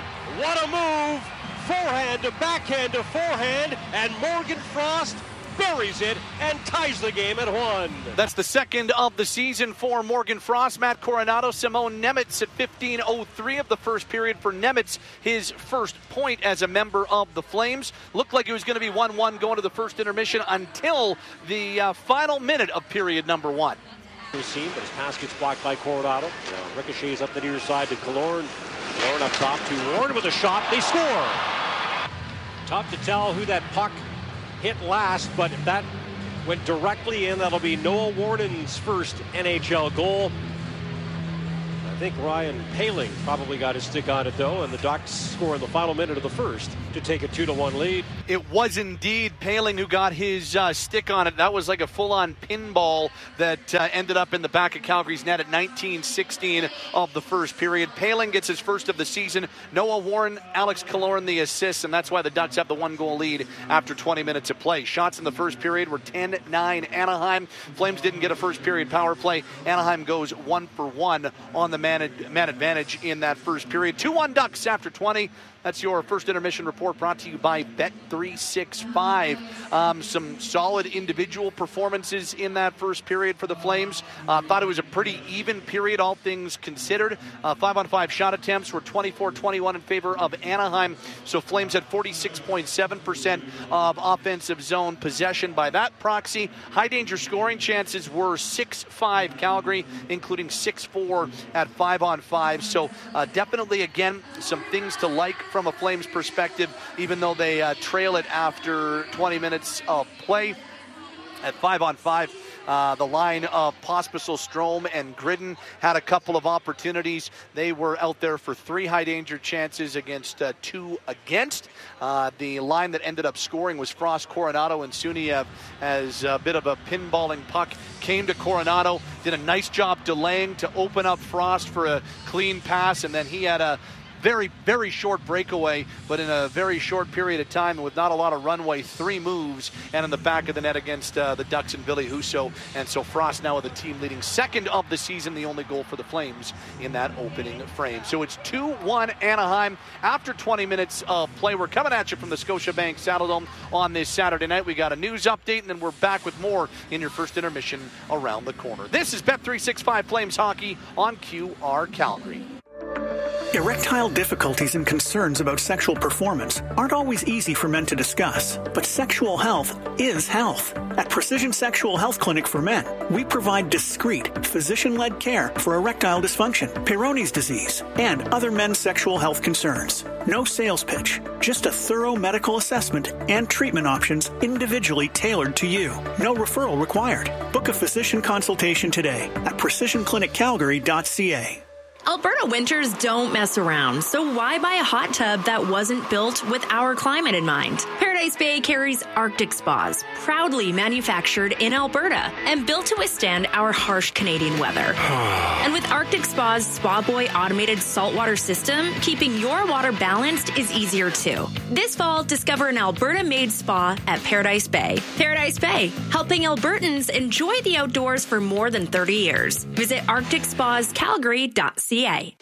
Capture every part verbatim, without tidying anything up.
What a move! Forehand to backhand to forehand, and Morgan Frost buries it and ties the game at one. That's the second of the season for Morgan Frost. Matt Coronado, Simone Nemitz at fifteen oh three of the first period. For Nemitz, his first point as a member of the Flames. Looked like it was going to be one one going to the first intermission until the uh, final minute of period number one. Seen, but his pass gets blocked by Coronado. Now ricochets up the near side to Killorn. Killorn up top to Warren with a shot. They score. Tough to tell who that puck hit last, but if that went directly in, that'll be Noah Warren's first N H L goal. I think Ryan Poehling probably got his stick on it, though, and the Ducks score in the final minute of the first to take a two to one lead. It was indeed Poehling who got his uh, stick on it. That was like a full-on pinball that uh, ended up in the back of Calgary's net at nineteen sixteen of the first period. Poehling gets his first of the season. Noah Warren, Alex Killorn the assists, and that's why the Ducks have the one-goal lead after twenty minutes of play. Shots in the first period were ten nine Anaheim. Flames didn't get a first-period power play. Anaheim goes one for one on the man, ad- man advantage in that first period. two one Ducks after twenty. That's your first intermission report brought to you by Bet three sixty-five. Um, some solid individual performances in that first period for the Flames. Uh, thought it was a pretty even period, all things considered. Uh, five on five shot attempts were twenty-four twenty-one in favor of Anaheim. So Flames had forty-six point seven percent of offensive zone possession by that proxy. High danger scoring chances were six five Calgary, including six four at five on five. So uh, definitely, again, some things to like from a Flames perspective, even though they uh, trail it after twenty minutes of play. At five on five, uh, the line of Pospisil, Strome, and Gridden had a couple of opportunities. They were out there for three high-danger chances against uh, two against. Uh, the line that ended up scoring was Frost, Coronado, and Suniev, as a bit of a pinballing puck came to Coronado, did a nice job delaying to open up Frost for a clean pass, and then he had a very, very short breakaway, but in a very short period of time with not a lot of runway, three moves, and in the back of the net against uh, the Ducks and Billy Husso. And so Frost now with the team leading second of the season, the only goal for the Flames in that opening frame. So it's two one Anaheim after twenty minutes of play. We're coming at you from the Scotiabank Saddledome on this Saturday night. We got a news update, and then we're back with more in your first intermission around the corner. This is Bet three sixty-five Flames Hockey on Q R Calgary. Erectile difficulties and concerns about sexual performance aren't always easy for men to discuss, but sexual health is health. At Precision Sexual Health Clinic for Men, we provide discreet, physician-led care for erectile dysfunction, Peyronie's disease, and other men's sexual health concerns. No sales pitch, just a thorough medical assessment and treatment options individually tailored to you. No referral required. Book a physician consultation today at precision clinic calgary dot c a. Alberta winters don't mess around, so why buy a hot tub that wasn't built with our climate in mind? Paradise Bay carries Arctic Spas, proudly manufactured in Alberta and built to withstand our harsh Canadian weather. And with Arctic Spa's Spa Boy automated saltwater system, keeping your water balanced is easier too. This fall, discover an Alberta-made spa at Paradise Bay. Paradise Bay, helping Albertans enjoy the outdoors for more than thirty years. Visit arctic spas calgary dot c a.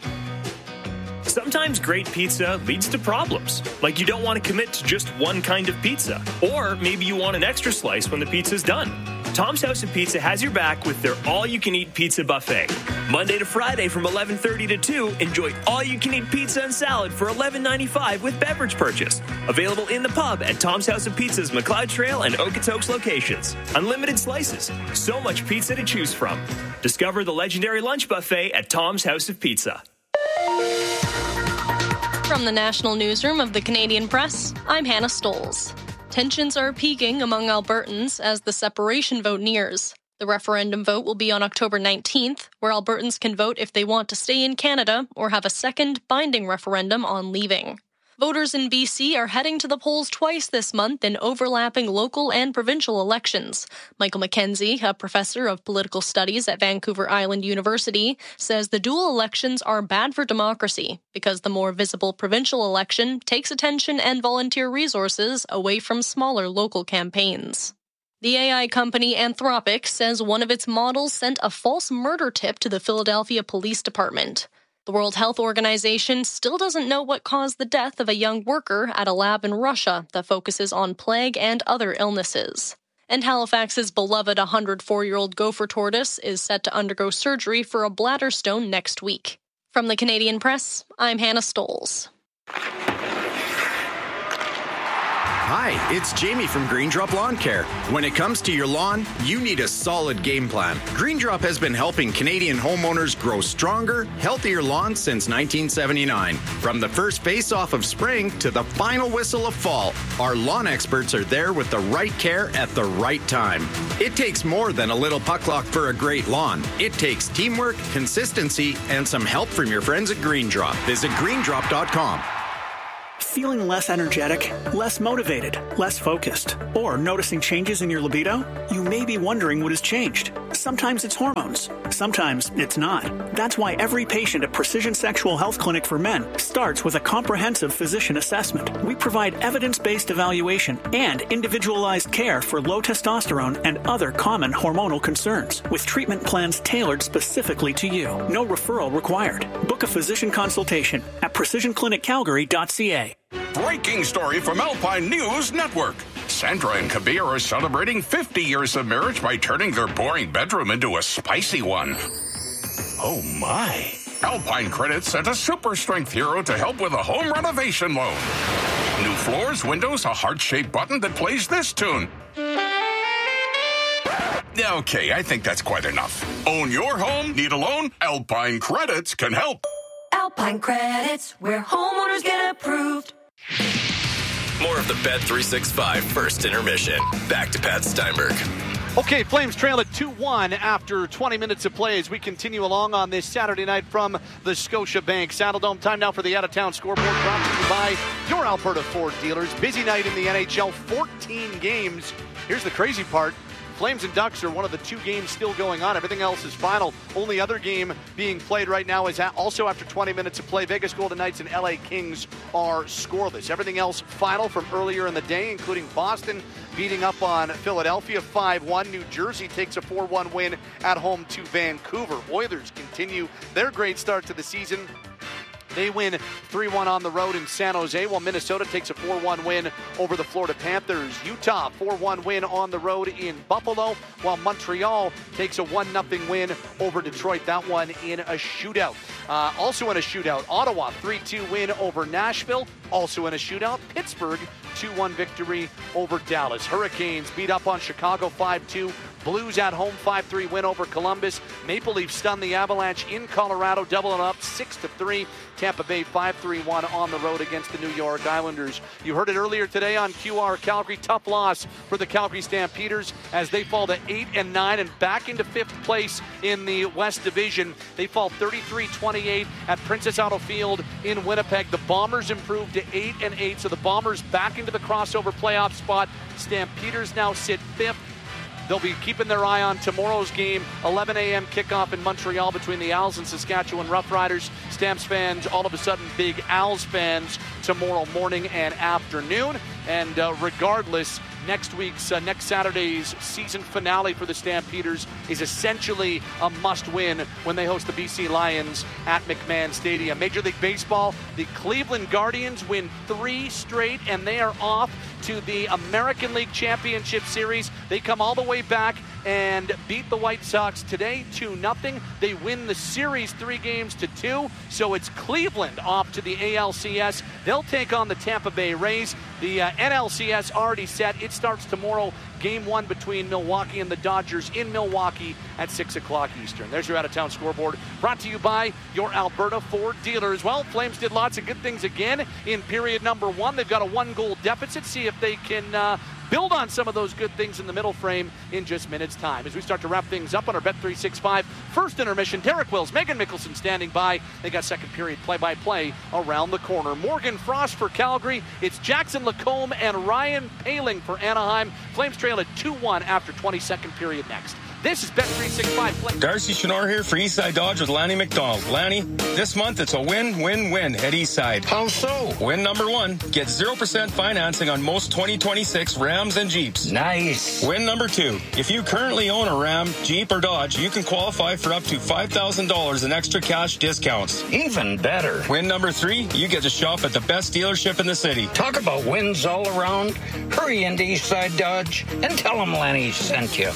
Sometimes great pizza leads to problems, like you don't want to commit to just one kind of pizza, or maybe you want an extra slice when the pizza's done. Tom's House of Pizza has your back with their all-you-can-eat pizza buffet. Monday to Friday from eleven thirty to two, enjoy all-you-can-eat pizza and salad for eleven ninety-five with beverage purchase. Available in the pub at Tom's House of Pizza's McLeod Trail and Okotoks locations. Unlimited slices, so much pizza to choose from. Discover the legendary lunch buffet at Tom's House of Pizza. From the National Newsroom of the Canadian Press, I'm Hannah Stoles. Tensions are peaking among Albertans as the separation vote nears. The referendum vote will be on October nineteenth, where Albertans can vote if they want to stay in Canada or have a second binding referendum on leaving. Voters in B C are heading to the polls twice this month in overlapping local and provincial elections. Michael McKenzie, a professor of political studies at Vancouver Island University, says the dual elections are bad for democracy because the more visible provincial election takes attention and volunteer resources away from smaller local campaigns. The A I company Anthropic says one of its models sent a false murder tip to the Philadelphia Police Department. The World Health Organization still doesn't know what caused the death of a young worker at a lab in Russia that focuses on plague and other illnesses. And Halifax's beloved one hundred four-year-old gopher tortoise is set to undergo surgery for a bladder stone next week. From the Canadian Press, I'm Hannah Stoles. Hi, it's Jamie from Green Drop Lawn Care. When it comes to your lawn, you need a solid game plan. Green Drop has been helping Canadian homeowners grow stronger, healthier lawns since nineteen seventy-nine. From the first face-off of spring to the final whistle of fall, our lawn experts are there with the right care at the right time. It takes more than a little puck luck for a great lawn. It takes teamwork, consistency, and some help from your friends at Green Drop. Visit green drop dot com. Feeling less energetic, less motivated, less focused, or noticing changes in your libido? You may be wondering what has changed. Sometimes it's hormones. Sometimes it's not. That's why every patient at Precision Sexual Health Clinic for Men starts with a comprehensive physician assessment. We provide evidence-based evaluation and individualized care for low testosterone and other common hormonal concerns, with treatment plans tailored specifically to you. No referral required. Book a physician consultation at precision clinic calgary dot c a. Breaking story from Alpine News Network. Sandra and Kabir are celebrating fifty years of marriage by turning their boring bedroom into a spicy one. Oh my. Alpine Credit sent a super strength hero to help with a home renovation loan. New floors, windows, a heart-shaped button that plays this tune. Okay, I think that's quite enough. Own your home? Need a loan? Alpine Credits can help. Alpine Credits, where homeowners get approved. More of the Bet three sixty-five first intermission. Back to Pat Steinberg. Okay, Flames trail at two one after twenty minutes of play as we continue along on this Saturday night from the Scotiabank Saddledome. Time now for the out-of-town scoreboard brought to you by your Alberta Ford dealers. Busy night in the N H L, fourteen games. Here's the crazy part. Flames and Ducks are one of the two games still going on. Everything else is final. Only other game being played right now is also after twenty minutes of play. Vegas Golden Knights and L A Kings are scoreless. Everything else final from earlier in the day, including Boston beating up on Philadelphia five one. New Jersey takes a four one win at home to Vancouver. Oilers continue their great start to the season. They win three one on the road in San Jose, while Minnesota takes a four one win over the Florida Panthers. Utah, four one win on the road in Buffalo, while Montreal takes a one nothing win over Detroit. That one in a shootout. Uh, also in a shootout, Ottawa, three two win over Nashville. Also in a shootout, Pittsburgh, two one victory over Dallas. Hurricanes beat up on Chicago five two. Blues at home, five three win over Columbus. Maple Leafs stun the Avalanche in Colorado, doubling up six to three. Tampa Bay five three one on the road against the New York Islanders. You heard it earlier today on Q R Calgary. Tough loss for the Calgary Stampeders as they fall to eight and nine and back into fifth place in the West Division. They fall thirty-three twenty-eight at Princess Auto Field in Winnipeg. The Bombers improved to eight and eight, so the Bombers back into the crossover playoff spot. Stampeders now sit fifth. They'll be keeping their eye on tomorrow's game, eleven a.m. kickoff in Montreal between the Owls and Saskatchewan Roughriders. Stamps fans, all of a sudden big Owls fans tomorrow morning and afternoon. And uh, regardless, next week's, uh, next Saturday's season finale for the Stampeders is essentially a must-win when they host the B C Lions at McMahon Stadium. Major League Baseball, the Cleveland Guardians win three straight, and they are off to the American League Championship Series. They come all the way back and beat the White Sox today two nothing. They win the series three games to two, so it's Cleveland off to the A L C S. They'll take on the Tampa Bay Rays. The uh, N L C S already set. It starts tomorrow. Game one between Milwaukee and the Dodgers in Milwaukee at six o'clock Eastern. There's your out-of-town scoreboard brought to you by your Alberta Ford dealers. Well, Flames did lots of good things again in period number one. They've got a one-goal deficit. See if they can uh, build on some of those good things in the middle frame in just minutes' time. As we start to wrap things up on our Bet three sixty-five first intermission, Derek Wills, Megan Mickelson standing by. They got second period play-by-play around the corner. Morgan Frost for Calgary. It's Jackson Lacombe and Ryan Poehling for Anaheim. Flames trail at two one after twenty-second period next. This is Bet three sixty-five Play. Darcy Chenor here for Eastside Dodge with Lanny McDonald. Lanny, this month it's a win-win-win at Eastside. How so? Win number one, get zero percent financing on most twenty twenty-six Rams and Jeeps. Nice. Win number two, if you currently own a Ram, Jeep, or Dodge, you can qualify for up to five thousand dollars in extra cash discounts. Even better. Win number three, you get to shop at the best dealership in the city. Talk about wins all around. Hurry into Eastside Dodge and tell them Lanny sent you.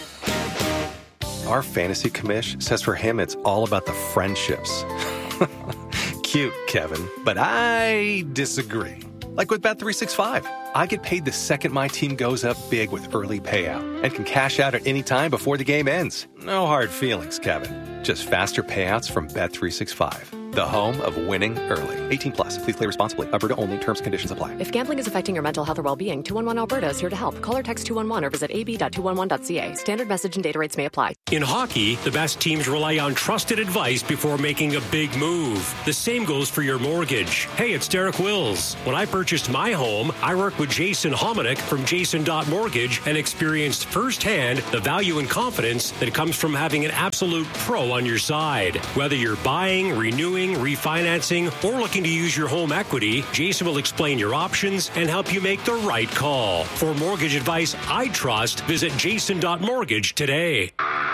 Our fantasy commish says for him it's all about the friendships. Cute, Kevin, but I disagree. Like with Bet three sixty-five, I get paid the second my team goes up big with early payout and can cash out at any time before the game ends. No hard feelings, Kevin. Just faster payouts from Bet three sixty-five. The home of winning early. eighteen plus. Please play responsibly. Alberta only. Terms and conditions apply. If gambling is affecting your mental health or well-being, two one one Alberta is here to help. Call or text two one one or visit a b dot two one one dot c a. Standard message and data rates may apply. In hockey, the best teams rely on trusted advice before making a big move. The same goes for your mortgage. Hey, it's Derek Wills. When I purchased my home, I worked with Jason Hominick from Jason dot Mortgage and experienced firsthand the value and confidence that comes from having an absolute pro on your side. Whether you're buying, renewing, refinancing, or looking to use your home equity, Jason will explain your options and help you make the right call. For mortgage advice I trust, visit Jason dot Mortgage today.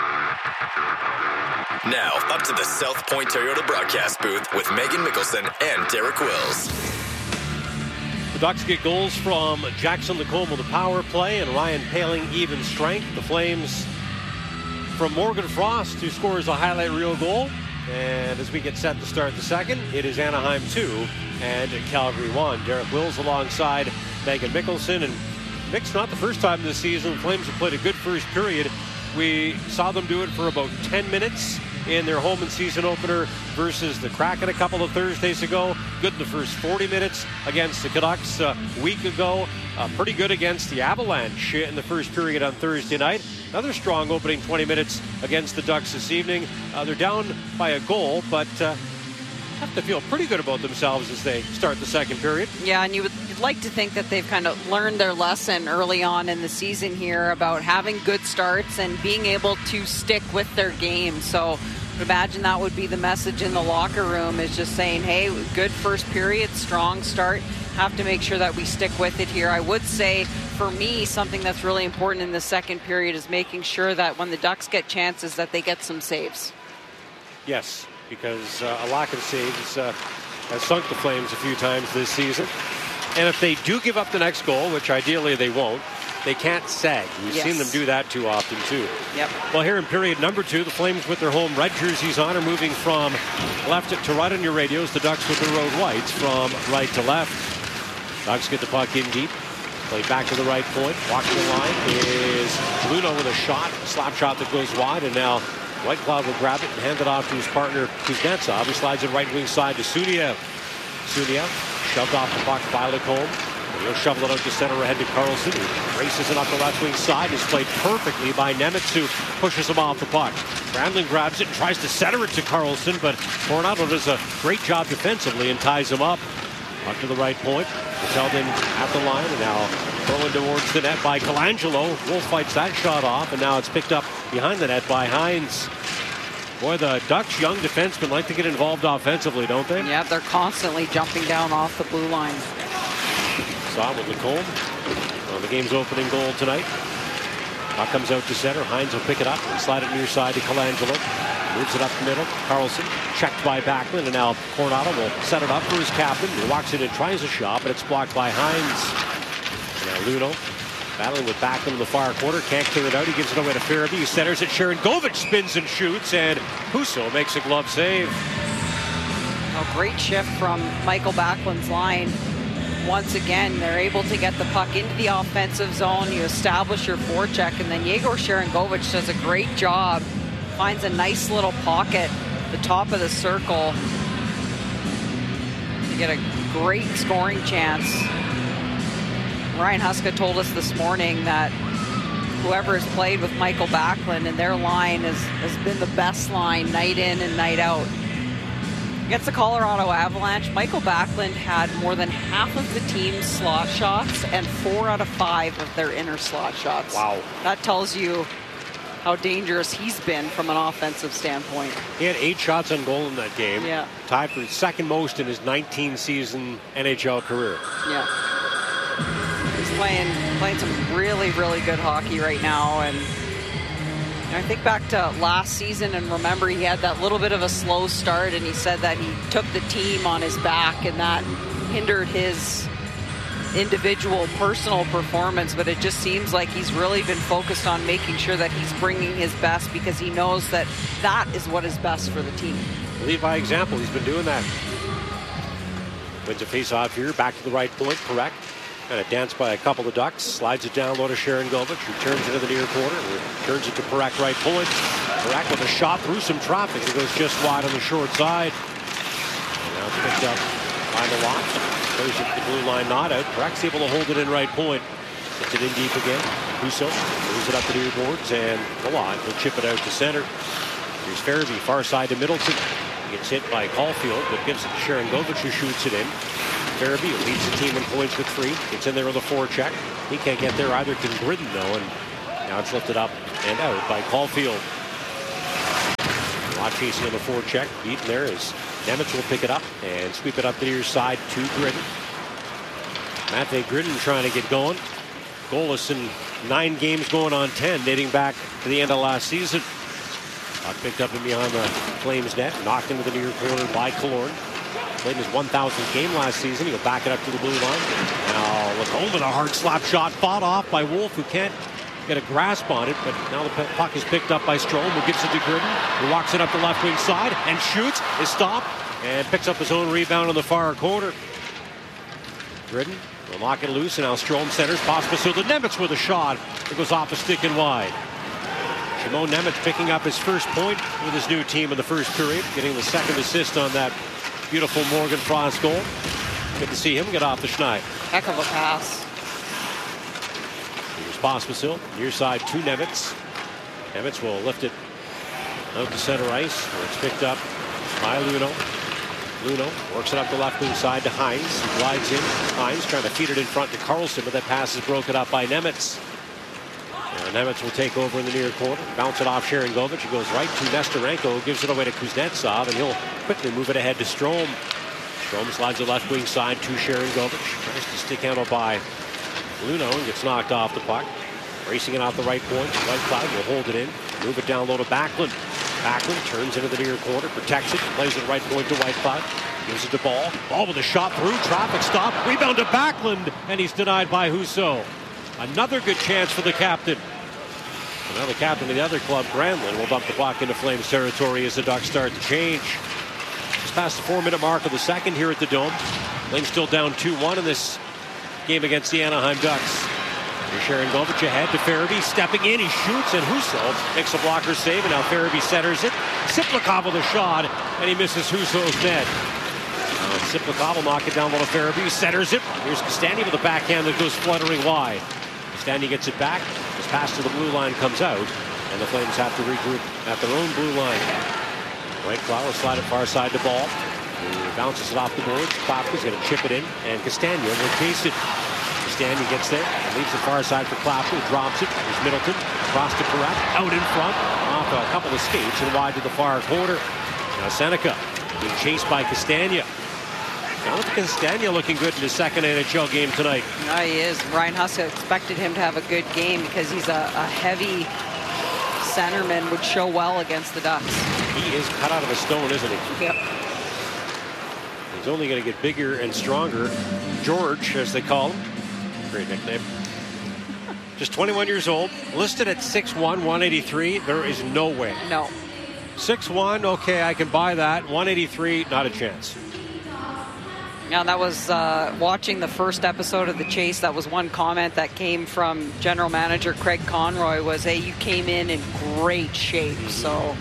Now, up to the South Point Toyota broadcast booth with Megan Mickelson and Derek Wills. The Ducks get goals from Jackson Lacombe on the power play and Ryan Paling even strength. The Flames from Morgan Frost, who scores a highlight reel goal. And as we get set to start the second, it is Anaheim two and Calgary one. Derek Wills alongside Megan Mickelson. And Mick's not the first time this season. The Flames have played a good first period. We saw them do it for about ten minutes in their home and season opener versus the Kraken a couple of Thursdays ago. Good in the first forty minutes against the Canucks a week ago. Uh, pretty good against the Avalanche in the first period on Thursday night. Another strong opening twenty minutes against the Ducks this evening. Uh, they're down by a goal, but uh, have to feel pretty good about themselves as they start the second period. Yeah, and you would you'd like to think that they've kind of learned their lesson early on in the season here about having good starts and being able to stick with their game. So I would imagine that would be the message in the locker room, is just saying, hey, good first period, strong start. Have to make sure that we stick with it here. I would say, for me, something that's really important in the second period is making sure that when the Ducks get chances that they get some saves. Yes, because uh, a lack of saves uh, has sunk the Flames a few times this season. And if they do give up the next goal, which ideally they won't, they can't sag. We've yes. seen them do that too often, too. Yep. Well, here in period number two, the Flames with their home red jerseys on are moving from left to right on your radios. The Ducks with their road whites from right to left. Ducks get the puck in deep. Play back to the right point. Walking the line is Luno with a shot. Slap shot that goes wide. And now White Cloud will grab it and hand it off to his partner, Kuznetsov. He slides it right wing side to Sunia. Sunia shoved off the puck by Lacombe. He'll shovel it out to center ahead to Carlson, who races it up the left wing side. Is played perfectly by Nemitz, who pushes him off the puck. Brandlin grabs it and tries to center it to Carlson, but Coronado does a great job defensively and ties him up. Up to the right point. It's held in at the line, and now thrown towards the net by Colangelo. Wolf fights that shot off, and now it's picked up behind the net by Hines. Boy, the Ducks' young defensemen like to get involved offensively, don't they? Yeah, they're constantly jumping down off the blue line. Saw with Lacombe on the game's opening goal tonight. Puck comes out to center. Hines will pick it up and slide it near side to Colangelo. Moves it up the middle. Carlson checked by Backlund, and now Coronado will set it up for his captain. He walks in and tries a shot, but it's blocked by Hines. Now Luno battling with Backlund in the far corner. Can't clear it out. He gives it away to Farabee. He centers it. Sharon Govich spins and shoots, and Husso makes a glove save. A great shift from Michael Backlund's line. Once again, they're able to get the puck into the offensive zone. You establish your forecheck, and then Yegor Sharangovich does a great job. Finds a nice little pocket at the top of the circle to get a great scoring chance. Ryan Huska told us this morning that whoever has played with Michael Backlund and their line has, has been the best line night in and night out. Against the Colorado Avalanche, Michael Backlund had more than half of the team's slot shots and four out of five of their inner slot shots. Wow. That tells you how dangerous he's been from an offensive standpoint. He had eight shots on goal in that game. Yeah. Tied for second most in his nineteen season N H L career. Yeah. He's playing playing some really, really good hockey right now. And I think back to last season, and remember he had that little bit of a slow start, and he said that he took the team on his back and that hindered his individual personal performance. But it just seems like he's really been focused on making sure that he's bringing his best, because he knows that that is what is best for the team. Lead by example. He's been doing that. Wins a face-off here, back to the right point, correct. Kind of danced by a couple of Ducks, slides it down low to Sharon Govich, who turns into the near corner, turns it to Parekh right point. Parekh with a shot through some traffic. It goes just wide on the short side. And now it's picked up by the lot. Goes it to the blue line, not out. Parek's able to hold it in right point. Gets it in deep again. Husso moves it up the near boards, and the lot will chip it out to center. Here's Farabee, far side to Middleton. He gets hit by Caulfield, but gives it to Sharon Govich, who shoots it in. Farabee leads the team in points with three. Gets in there with a forecheck. He can't get there either. Can Gridden though, and now it's lifted up and out by Caulfield. Lot chasing on the forecheck. Beaten there is Nemitz will pick it up and sweep it up the near side to Gridden. Mattei Gridden trying to get going. Goalless in nine games, going on ten, dating back to the end of last season. Puck picked up and behind the Flames net, knocked into the near corner by Killorn. Played his one thousandth game last season. He'll back it up to the blue line. Now Lacombe with a hard slap shot, fought off by Wolf, who can't get a grasp on it, but now the puck is picked up by Strome, who gives it to Gridden, who walks it up the left wing side and shoots, is stopped, and picks up his own rebound on the far corner. Gridden will knock it loose, and now Strome centers. Pospisil to Nemitz with a shot. It goes off a stick and wide. Shimon Nemitz picking up his first point with his new team in the first period, getting the second assist on that beautiful Morgan Frost goal. Good to see him get off the schneid. Heck of a pass. Here's Pospisil, near side to Nemitz. Nemitz will lift it out to center ice, where it's picked up by Luno. Luno works it up the left wing side to Hines. He glides in. Hines trying to feed it in front to Carlson, but that pass is broken up by Nemitz. Now Nemitz will take over in the near corner, bounce it off Sharon Govich. He goes right to Nesterenko, gives it away to Kuznetsov, and he'll quickly move it ahead to Strome. Strome slides the left wing side to Sharon Govich. Tries to stick handle by Luno and gets knocked off the puck. Racing it out the right point. Whitecloud will hold it in, move it down low to Backlund. Backlund turns into the near corner, protects it, plays it right point to Whitecloud. Gives it to Ball. Ball with a shot through, traffic stop, rebound to Backlund, and he's denied by Husso. Another good chance for the captain. And now the captain of the other club, Granlund, will bump the puck into Flames territory as the Ducks start to change. Just past the four-minute mark of the second here at the Dome. Flames still down two one in this game against the Anaheim Ducks. Here's Sharon Govich ahead to Farabee, stepping in, he shoots, and Husso makes a blocker save, and now Farabee centers it. Siplikov with a shot, and he misses Husso's net. Now Siplikov will knock it down low to Farabee, centers it. Here's Castagna with a backhand that goes fluttering wide. Castagna gets it back. His pass to the blue line comes out, and the Flames have to regroup at their own blue line. Whitecloud will slide it far side to Ball. He bounces it off the boards. Klapka's going to chip it in, and Castagna will chase it. Castagna gets there, leaves the far side for Klapka, drops it. There's Middleton, across to Parekh, out in front, off a couple of skates and wide to the far corner. Now Seneca being chased by Castagna. Now look at Castagna looking good in his second N H L game tonight. Yeah, he is. Ryan Huska expected him to have a good game because he's a, a heavy centerman, would show well against the Ducks. He is cut out of a stone, isn't he? Yep. He's only going to get bigger and stronger. George, as they call him. Great nickname. Just twenty-one years old, listed at six one, one eighty-three. There is no way. No. six one, okay, I can buy that. one eighty-three, not a chance. Now that was uh, watching the first episode of The Chase. That was one comment that came from general manager Craig Conroy was, hey, you came in in great shape. Mm-hmm. So,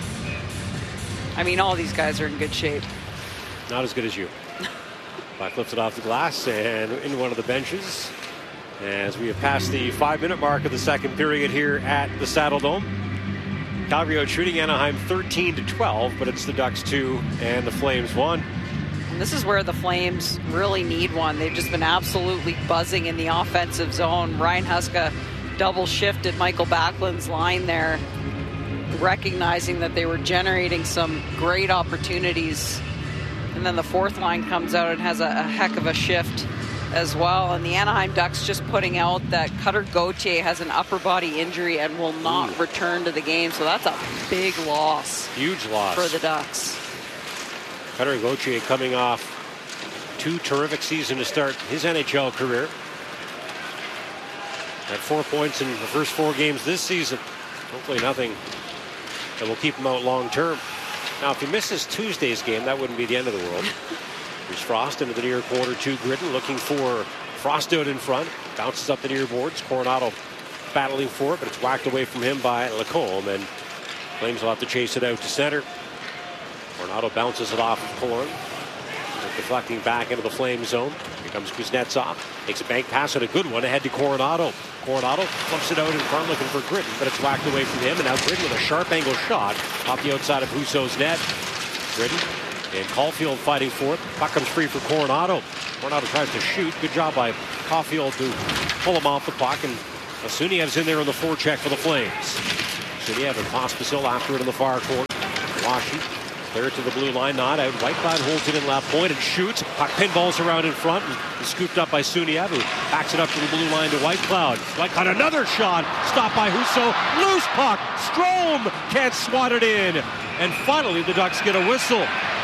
I mean, all these guys are in good shape. Not as good as you. Puck lifted off the glass and into one of the benches as we have passed the five-minute mark of the second period here at the Saddle Dome. Calgary out shooting Anaheim thirteen to twelve, but it's the Ducks two and the Flames one. And this is where the Flames really need one. They've just been absolutely buzzing in the offensive zone. Ryan Huska double shifted Michael Backlund's line there, recognizing that they were generating some great opportunities. And then the fourth line comes out and has a, a heck of a shift as well. And the Anaheim Ducks just putting out that Cutter Gauthier has an upper body injury and will not Ooh. return to the game. So that's a big loss. Huge loss. For the Ducks. Cutter Gauthier coming off two terrific seasons to start his N H L career. Had four points in the first four games this season. Hopefully nothing that will keep him out long term. Now, if he misses Tuesday's game, that wouldn't be the end of the world. Here's Frost into the near corner to Gritton, looking for Frost out in front. Bounces up the near boards. Coronado battling for it, but it's whacked away from him by Lacombe, and Flames will have to chase it out to center. Coronado bounces it off of Killorn. Deflecting back into the Flame zone. Here comes Kuznetsov. Makes a bank pass and a good one ahead to Coronado. Coronado flips it out in front looking for Gritton, but it's whacked away from him. And now Gritton with a sharp angle shot off the outside of Husso's net. Gritton and Caulfield fighting for it. Puck comes free for Coronado. Coronado tries to shoot. Good job by Caulfield to pull him off the puck. And Suniejev's in there on the forecheck for the Flames. Suniev and Pospisil after it in the far corner. Washington. Clear to the blue line, not out. Whitecloud holds it in left point and shoots. Puck pinballs around in front and scooped up by Suniev, who backs it up to the blue line to Whitecloud. Whitecloud another shot, stopped by Husso. Loose puck. Strome can't swat it in. And finally the Ducks get a whistle.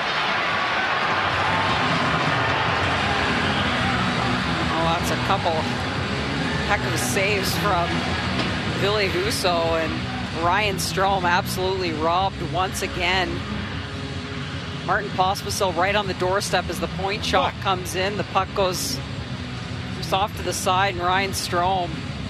Oh, that's a couple heck of saves from Ville Husso, and Ryan Strome absolutely robbed once again. Martin Pospisil right on the doorstep as the point shot comes in. The puck goes just off to the side, and Ryan Strome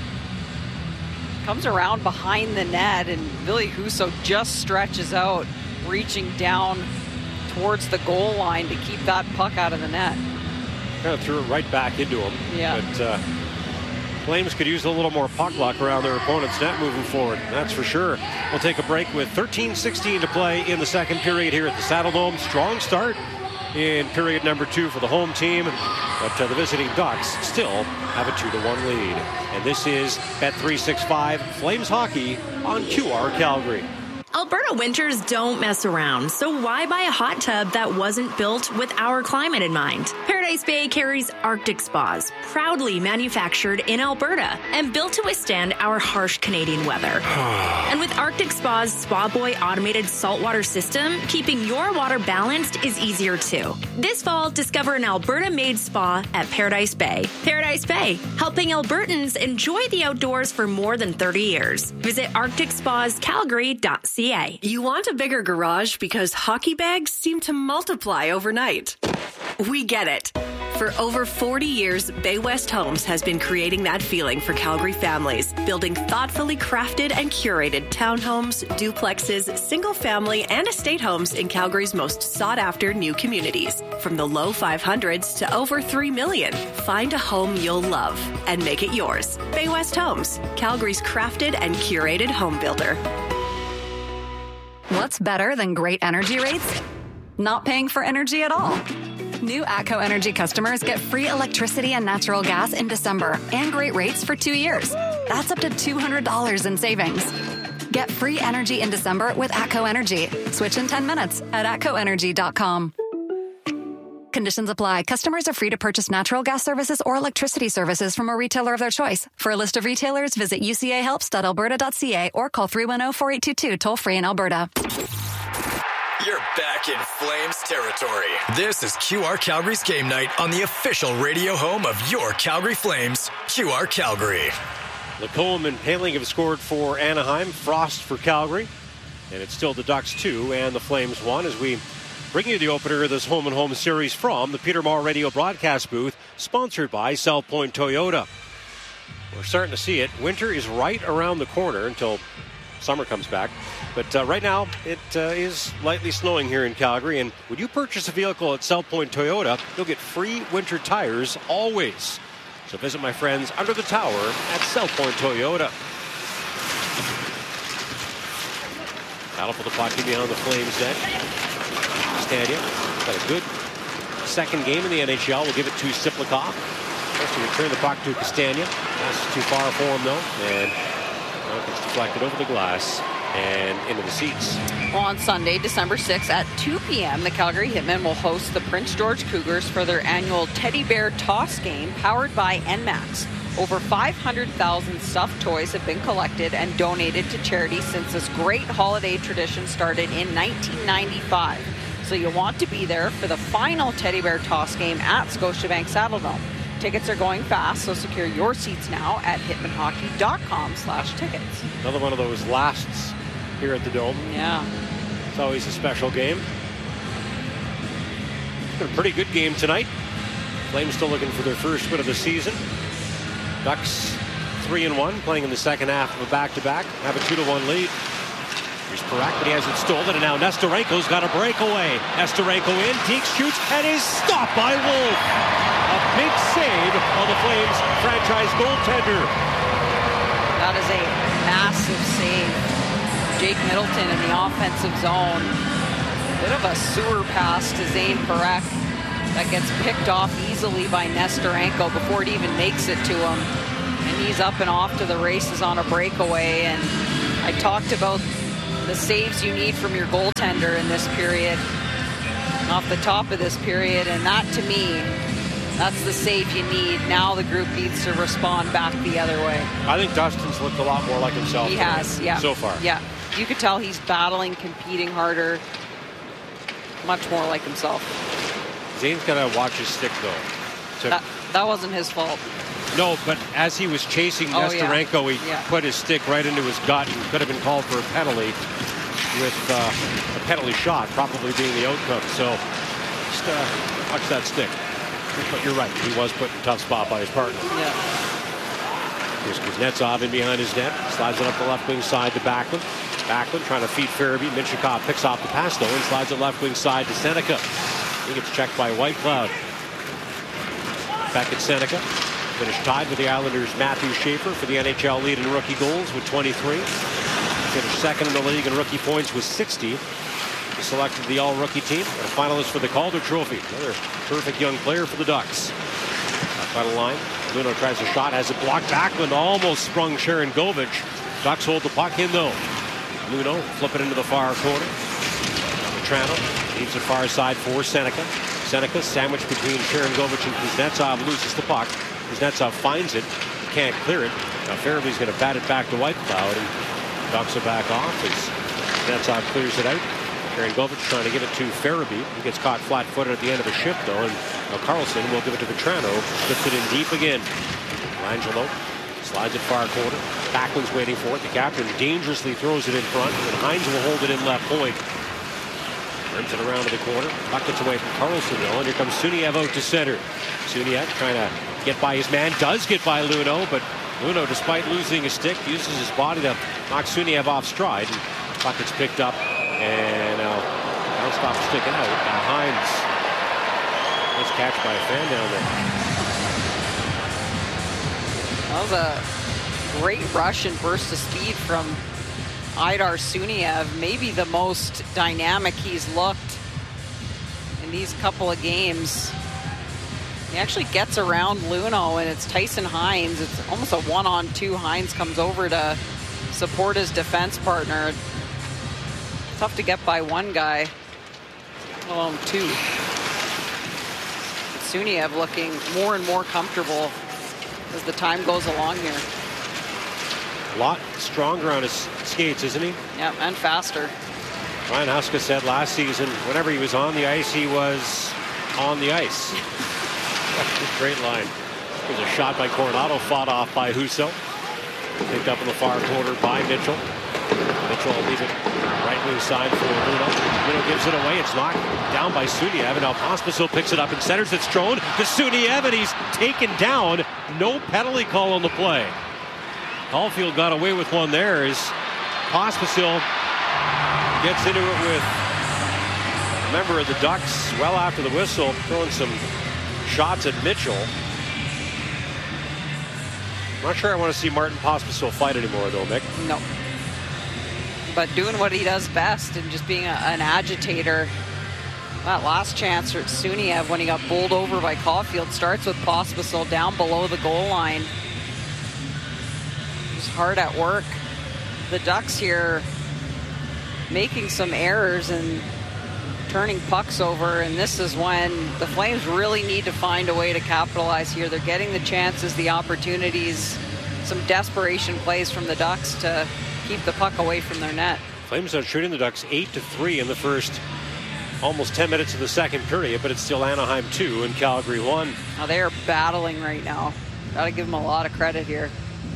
comes around behind the net, and Ville Husso just stretches out, reaching down towards the goal line to keep that puck out of the net. Kind of threw it right back into him. Yeah. But uh, Flames could use a little more puck luck around their opponent's net moving forward. That's for sure. We'll take a break with thirteen sixteen to play in the second period here at the Saddledome. Strong start in period number two for the home team. But uh, the visiting Ducks still have a two to one lead. And this is Bet three sixty-five Flames Hockey on Q R Calgary. Alberta winters don't mess around, so why buy a hot tub that wasn't built with our climate in mind? Paradise Bay carries Arctic Spas, proudly manufactured in Alberta and built to withstand our harsh Canadian weather. And with Arctic Spa's Spa Boy automated saltwater system, keeping your water balanced is easier too. This fall, discover an Alberta-made spa at Paradise Bay. Paradise Bay, helping Albertans enjoy the outdoors for more than thirty years. Visit arctic spas calgary dot c a. You want a bigger garage because hockey bags seem to multiply overnight. We get it. For over forty years, Bay West Homes has been creating that feeling for Calgary families, building thoughtfully crafted and curated townhomes, duplexes, single-family, and estate homes in Calgary's most sought-after new communities. From the low five hundreds to over three million, find a home you'll love and make it yours. Bay West Homes, Calgary's crafted and curated home builder. What's better than great energy rates? Not paying for energy at all. New ATCO Energy customers get free electricity and natural gas in December and great rates for two years. That's up to two hundred dollars in savings. Get free energy in December with ATCO Energy. Switch in ten minutes at atco energy dot com. Conditions apply. Customers are free to purchase natural gas services or electricity services from a retailer of their choice. For a list of retailers, visit u c a helps dot alberta dot c a or call three one zero, four eight two two toll free in Alberta. You're back in Flames territory. This is Q R Calgary's game night on the official radio home of your Calgary Flames, Q R Calgary. Lacombe and Paling have scored for Anaheim, Frost for Calgary, and it's still the Ducks two and the Flames one as we bring you the opener of this home and home series from the Peter Maher Radio broadcast booth, sponsored by South Point Toyota. We're starting to see it. Winter is right around the corner until summer comes back. But uh, right now, it uh, is lightly snowing here in Calgary. And when you purchase a vehicle at South Point Toyota, you'll get free winter tires always. So visit my friends under the tower at South Point Toyota. Battle for the puck beyond the Flames net. Stadium got a good second game in the N H L. We'll give it to Siplikov. Tries to return the puck to Castagna. That's too far for him, though. And well, it's deflected over the glass and into the seats. Well, on Sunday, December sixth at two p.m., the Calgary Hitmen will host the Prince George Cougars for their annual Teddy Bear Toss game powered by N MAX. Over five hundred thousand stuffed toys have been collected and donated to charity since this great holiday tradition started in nineteen ninety-five. So you'll want to be there for the final Teddy Bear Toss game at Scotiabank Saddledome. Tickets are going fast, so secure your seats now at hitman hockey dot com slash tickets. Another one of those lasts here at the Dome. Yeah. It's always a special game. It's been a pretty good game tonight. Flames still looking for their first win of the season. Ducks three and one, playing in the second half of a back-to-back. Have a two to one lead. Here's Parak, but he has it stolen, and now Nesterenko's got a breakaway. Nesterenko in, Deke shoots, and is stopped by Wolf. A big save on the Flames franchise goaltender. That is a massive save. Jake Middleton in the offensive zone. Bit of a sewer pass to Zane Parak that gets picked off easily by Nesterenko before it even makes it to him. And he's up and off to the races on a breakaway. And I talked about the saves you need from your goaltender in this period, off the top of this period. And that, to me, that's the save you need. Now the group needs to respond back the other way. I think Dustin's looked a lot more like himself. He has, yeah. So far. Yeah. You could tell he's battling, competing harder, much more like himself. Zane's got to watch his stick, though. To that, that wasn't his fault. No, but as he was chasing oh, Nesterenko, yeah. he yeah. put his stick right into his gut and could have been called for a penalty, with uh, a penalty shot probably being the outcome. So just uh, watch that stick. But you're right, he was put in a tough spot by his partner. Yeah. Here's Kuznetsov in behind his net. Slides it up the left wing side to Backlund. Backlund trying to feed Farabee. Minchikov picks off the pass though and slides it left wing side to Seneca. He gets checked by Whitecloud. Back at Seneca. Finished tied with the Islanders' Matthew Schaefer for the N H L lead in rookie goals with twenty-three. Finished second in the league in rookie points with sixty. He selected the all-rookie team and a finalist for the Calder Trophy. Another terrific young player for the Ducks. Up by the line. Luno tries a shot, has it blocked. Backlund almost sprung Sharon Govich. Ducks hold the puck in though. Luno flip it into the far corner. Petrano leaves it far side for Seneca. Seneca sandwiched between Sharon Govich and Kuznetsov, loses the puck. Kuznetsov finds it, he can't clear it. Now Farabee's going to bat it back to Whitecloud, and Ducks are back off as Kuznetsov clears it out. Sharon Govich trying to give it to Farabee. He gets caught flat-footed at the end of a shift though, and now Carlson will give it to Petrano. Flips it in deep again. Langelo slides it far corner. Backlund's waiting for it. The captain dangerously throws it in front, and Hines will hold it in left point. Turns it around to the corner. Puck gets away from Carlson though, and here comes Suniev out to center. Suniev trying to get by his man, does get by Luno, but Luno, despite losing a stick, uses his body to knock Suniev off stride. And puck gets picked up, and now uh, that'll stop sticking out. Now Hines, nice catch by a fan down there. That was a great rush and burst of speed from Aidar Suniev. Maybe the most dynamic he's looked in these couple of games. He actually gets around Luno, and it's Tyson Hines. It's almost a one-on-two. Hines comes over to support his defense partner. Tough to get by one guy, let alone two. Suniev looking more and more comfortable as the time goes along here. A lot stronger on his skates, isn't he? Yeah, and faster. Ryan Huska said last season, whenever he was on the ice, he was on the ice. Great line. There's a shot by Coronado, fought off by Husso. Picked up in the far corner by Mitchell. Mitchell will leave it right wing side for Luno. Luno gives it away. It's knocked down by Suniev. And now Pospisil picks it up and centers. It's thrown to Suniev, and he's taken down. No penalty call on the play. Caulfield got away with one there as Pospisil gets into it with a member of the Ducks well after the whistle, throwing some shots at Mitchell. I'm not sure I want to see Martin Pospisil fight anymore though, Mick. No. But doing what he does best and just being a, an agitator That last chance for Suniev when he got bowled over by Caulfield starts with Pospisil down below the goal line. Just hard at work. The Ducks here making some errors and turning pucks over, and this is when the Flames really need to find a way to capitalize here. They're getting the chances, the opportunities, some desperation plays from the Ducks to keep the puck away from their net. Flames are shooting the Ducks eight to three in the first almost ten minutes of the second period, but it's still Anaheim two and Calgary one. Now they are battling right now. Got to give them a lot of credit here.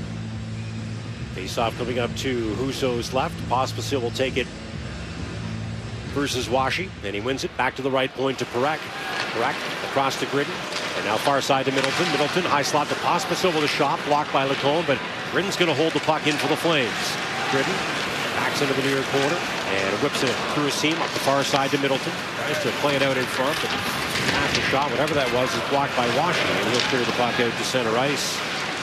Face-off coming up to Husso's left. Pospisil will take it versus Washi, and he wins it back to the right point to Parekh. Parekh across the grid, and now far side to Middleton. Middleton, high slot to Pospisil with a shot, blocked by Lacombe, but Gritton's going to hold the puck in for the Flames. Gritton backs into the near corner and whips it through a seam up the far side to Middleton. Tries to play it out in front, but half the shot, whatever that was, is blocked by Washi, and he'll clear the puck out to center ice.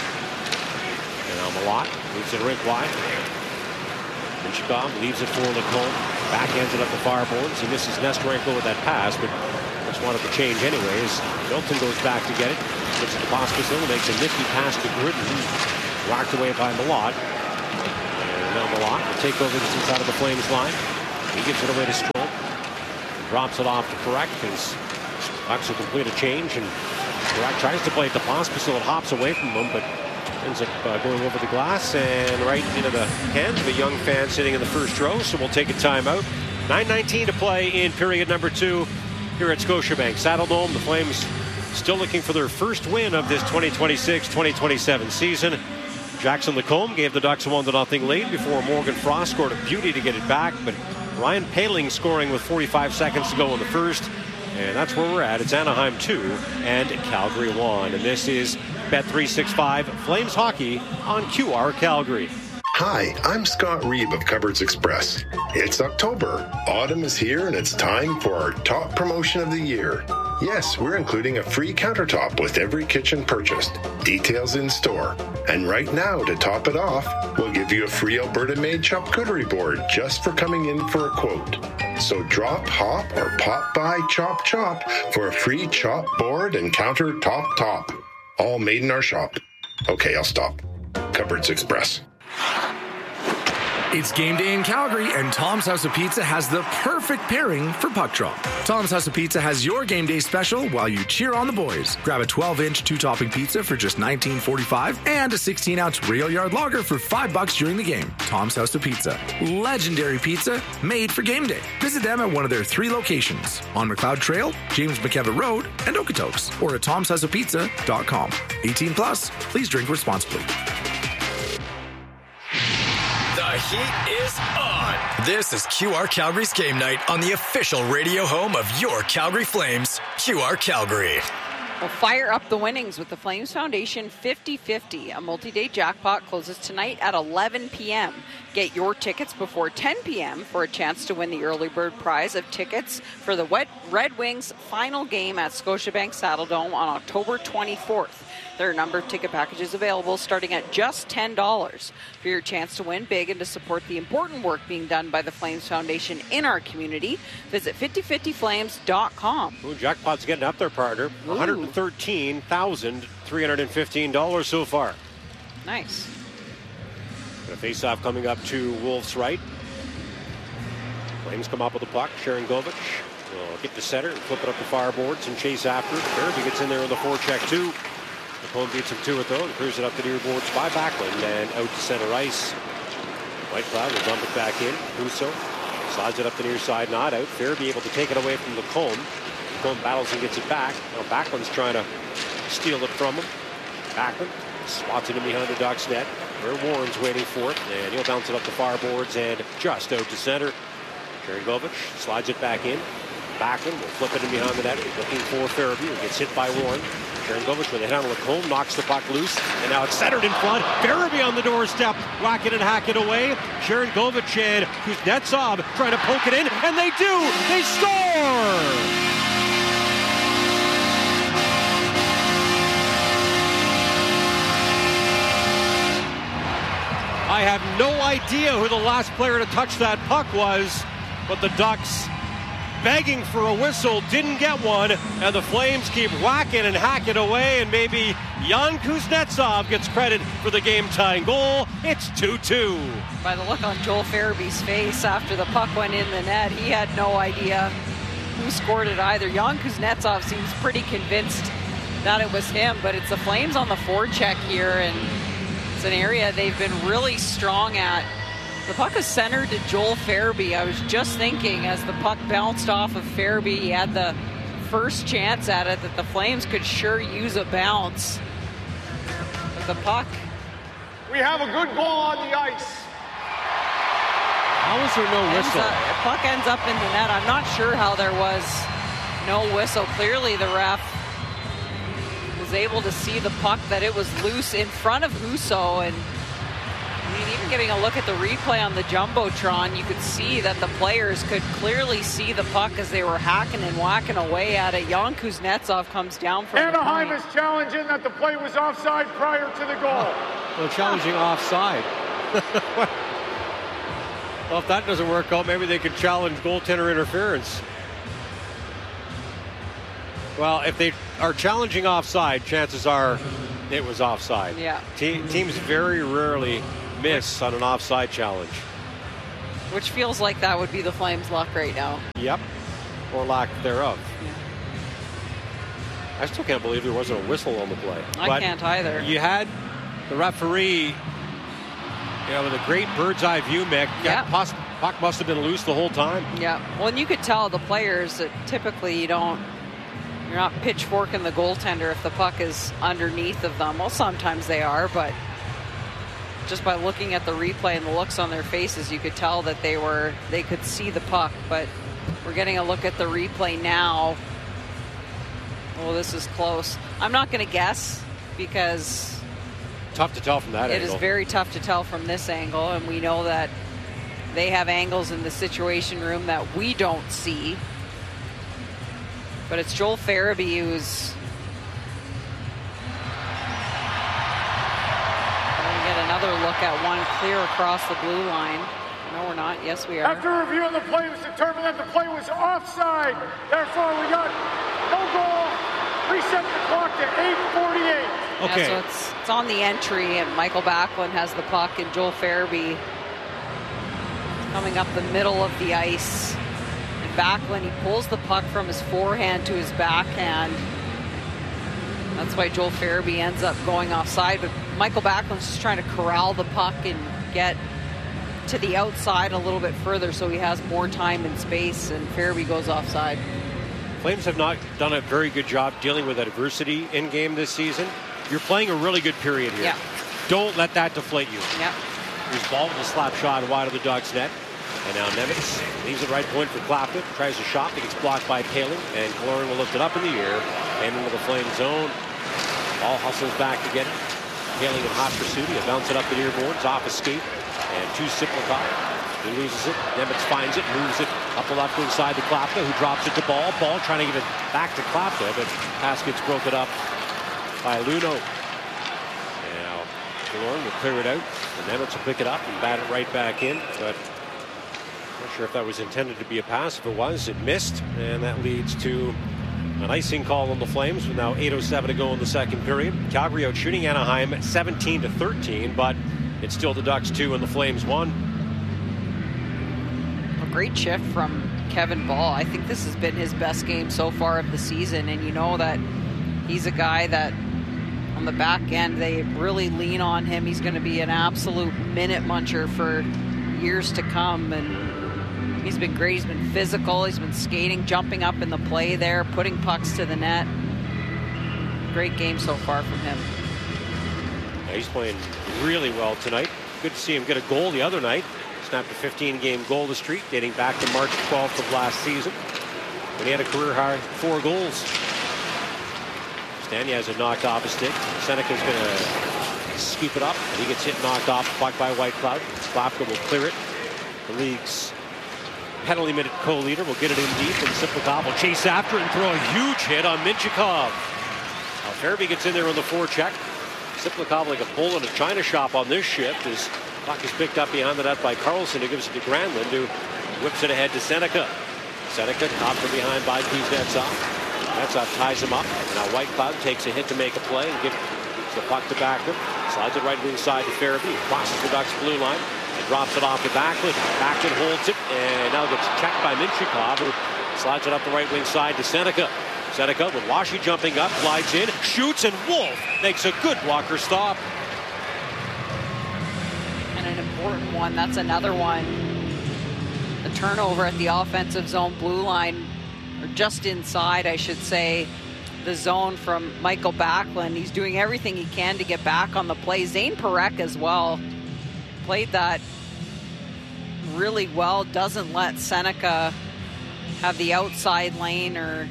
And now Malott moves it rink wide. Minchikov leaves it for Lacombe. Backhands it up the far boards. He misses Nestorenko with that pass, but just wanted to change anyways. Middleton goes back to get it. Gives it to Pospisil. Makes a nifty pass to Gritton. Rocked away by Malott. And now Malott will take over this inside of the Flames line. He gives it away to Strome. Drops it off to Parekh as Bucks will complete a change. And Parekh tries to play it to Pospisil. It hops away from him, but ends up uh, going over the glass and right into the hands of a young fan sitting in the first row. So we'll take a timeout. nine nineteen to play in period number two here at Scotiabank Saddledome. The Flames still looking for their first win of this twenty twenty-six twenty twenty-seven season. Jackson Lacombe gave the Ducks a one to nothing lead before Morgan Frost scored a beauty to get it back. But Ryan Poehling scoring with forty-five seconds to go in the first. And that's where we're at. It's Anaheim two and Calgary one. And this is Bet three sixty-five Flames Hockey on Q R Calgary. Hi, I'm Scott Reeb of Cupboards Express. It's October. Autumn is here and it's time for our top promotion of the year. Yes, we're including a free countertop with every kitchen purchased. Details in store. And right now, to top it off, we'll give you a free Alberta-made charcuterie board just for coming in for a quote. So drop, hop, or pop by Chop Chop for a free chop board and countertop top. All made in our shop. Okay, I'll stop. Cupboards Express. It's game day in Calgary, and Tom's House of Pizza has the perfect pairing for puck drop. Tom's House of Pizza has your game day special while you cheer on the boys. Grab a twelve inch two-topping pizza for just nineteen forty-five and a sixteen ounce Rail Yard Lager for five bucks during the game. Tom's House of Pizza. Legendary pizza made for game day. Visit them at one of their three locations on McLeod Trail, James McKevitt Road, and Okotoks, or at toms house of pizza dot com. eighteen plus, please drink responsibly. The heat is on. This is Q R Calgary's game night on the official radio home of your Calgary Flames, Q R Calgary. We'll fire up the winnings with the Flames Foundation fifty fifty. A multi-day jackpot closes tonight at eleven p.m. Get your tickets before ten p.m. for a chance to win the early bird prize of tickets for the Red Wings final game at Scotiabank Saddledome on October twenty-fourth. There are a number of ticket packages available starting at just ten dollars. For your chance to win big and to support the important work being done by the Flames Foundation in our community, visit fifty fifty flames dot com. Ooh, jackpot's getting up there, partner. Ooh. one hundred thirteen thousand three hundred fifteen dollars so far. Nice. A face-off coming up to Wolf's right. Flames come up with the puck. Sharangovich will get to center and flip it up the far boards and chase after it. Farabee gets in there with a forecheck too. Lacombe beats him to it though and clears it up the near boards by Backlund and out to center ice. Whitecloud will dump it back in. Husso slides it up the near side, not out. Farabee able to take it away from Lacombe. Lacombe battles and gets it back. Now Backlund's trying to steal it from him. Backlund swats it in behind the Ducks net. Where Warren's waiting for it, and he'll bounce it up the far boards and just out to center. Sharangovich slides it back in. Backlund will flip it in behind the net, looking for Farabee, who gets hit by Warren. Sharangovich with a hit on Lacombe, knocks the puck loose, and now it's centered in front. Farabee on the doorstep, whack it and hack it away. Sharangovich and Kuznetsov trying to poke it in, and they do! They score! I have no idea who the last player to touch that puck was, but the Ducks begging for a whistle, didn't get one, and the Flames keep whacking and hacking away, and maybe Jan Kuznetsov gets credit for the game-tying goal. It's two two. By the look on Joel Farabee's face after the puck went in the net, he had no idea who scored it either. Jan Kuznetsov seems pretty convinced that it was him, but it's the Flames on the forecheck here, and it's an area they've been really strong at. The puck is centered to Joel Farabee. I was just thinking as the puck bounced off of Farabee, he had the first chance at it that the Flames could sure use a bounce. But the puck. We have a good goal on the ice. How was there no whistle? Up, the puck ends up in the net. I'm not sure how there was no whistle. Clearly the ref was able to see the puck, that it was loose in front of Husso, and I mean, even getting a look at the replay on the Jumbotron, you could see that the players could clearly see the puck as they were hacking and whacking away at it. Jan Kuznetsov comes down from Anaheim the is challenging that the play was offside prior to the goal. Well, challenging offside. Well, if that doesn't work out, maybe they could challenge goaltender interference. Well, if they are challenging offside, chances are it was offside. Yeah. Te- teams very rarely miss on an offside challenge. Which feels like that would be the Flames' luck right now. Yep. Or lack thereof. Yeah. I still can't believe there wasn't a whistle on the play. I but can't either. You had the referee, you know, with a great bird's eye view, Mick. Yeah. Puck, puck must have been loose the whole time. Yeah. Well, and you could tell the players that typically you don't, you're not pitchforking the goaltender if the puck is underneath of them. Well, sometimes they are, but just by looking at the replay and the looks on their faces, you could tell that they were, they could see the puck. But we're getting a look at the replay now. Oh, this is close. I'm not going to guess because tough to tell from that it angle. It is very tough to tell from this angle, and we know that they have angles in the Situation Room that we don't see. But it's Joel Farabee who's going to get another look at one clear across the blue line. No, we're not. Yes, we are. After reviewing the play, it was determined that the play was offside. Therefore, we got no goal. Reset the clock to eight forty-eight. Okay. Yeah, so it's, it's on the entry, and Michael Backlund has the puck, and Joel Farabee coming up the middle of the ice. And Backlund, he pulls the puck from his forehand to his backhand. That's why Joel Farabee ends up going offside. But Michael Backlund's just trying to corral the puck and get to the outside a little bit further so he has more time and space, and Farabee goes offside. Flames have not done a very good job dealing with adversity in game this season. You're playing a really good period here. Yeah. Don't let that deflate you. Yeah. Here's ball with a slap shot wide of the Ducks net. And now Nemitz leaves it right point for Clapton. Tries a shot that gets blocked by Paling. And Killorn will lift it up in the air and into the Flame zone. Ball hustles back to get it. Paling in hot pursuit. He'll bounce it up the near boards. Off escape. And two Siplakov. He loses it. Nemitz finds it. Moves it up the left inside to Klapka, who drops it to Ball. Ball trying to get it back to Klapka, but pass gets broken up by Luno. Now Killorn will clear it out. And Nemitz will pick it up and bat it right back in. But not sure if that was intended to be a pass. If it was, it missed. And that leads to an icing call on the Flames with now eight oh seven to go in the second period. Calgary out shooting Anaheim seventeen to thirteen, but it's still the Ducks two and the Flames one. A great shift from Kevin Ball. I think this has been his best game so far of the season, and you know that he's a guy that on the back end they really lean on him. He's going to be an absolute minute muncher for years to come, and he's been great. He's been physical. He's been skating, jumping up in the play there, putting pucks to the net. Great game so far from him. Yeah, he's playing really well tonight. Good to see him get a goal the other night. Snapped a fifteen game goal to streak dating back to March twelfth of last season when he had a career high four goals. Stania has it knocked off a stick. Seneca's going to scoop it up, and he gets hit knocked off puck by Whitecloud. Slapka will clear it. The league's penalty minute co-leader will get it in deep, and Siplakov will chase after it and throw a huge hit on Minchikov. Now Farabee gets in there on the forecheck. Siplakov like a bull in a china shop on this shift as puck is picked up behind the net by Carlson, who gives it to Granlund, who whips it ahead to Seneca. Seneca knocked from behind by Kuznetsov. Kuznetsov ties him up. Now Whitecloud takes a hit to make a play and gives the puck to Backlund. Slides it right wing side to Farabee. Crosses the Ducks blue line and drops it off to Backlund. Backlund holds it and now gets checked by Minchikov, who slides it up the right wing side to Seneca. Seneca with Washi jumping up, glides in, shoots, and Wolf makes a good blocker stop. And an important one. That's another one. The turnover at the offensive zone blue line, or just inside, I should say, the zone from Michael Backlund. He's doing everything he can to get back on the play. Zane Parekh as well played that really well. Doesn't let Seneca have the outside lane or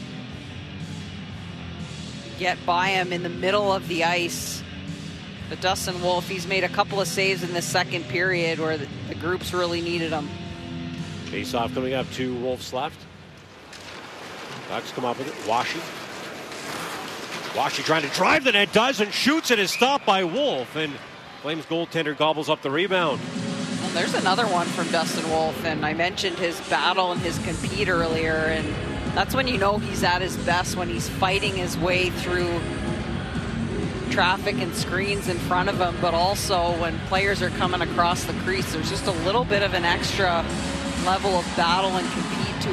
get by him in the middle of the ice. But Dustin Wolf, he's made a couple of saves in the second period where the, the groups really needed him. Face-off coming up to Wolf's left. Ducks come up with it. Washi. Washi trying to drive the net, does, and shoots, and is stopped by Wolf. And Flames goaltender gobbles up the rebound. Well, there's another one from Dustin Wolf, and I mentioned his battle and his compete earlier, and that's when you know he's at his best, when he's fighting his way through traffic and screens in front of him, but also when players are coming across the crease. There's just a little bit of an extra level of battle and compete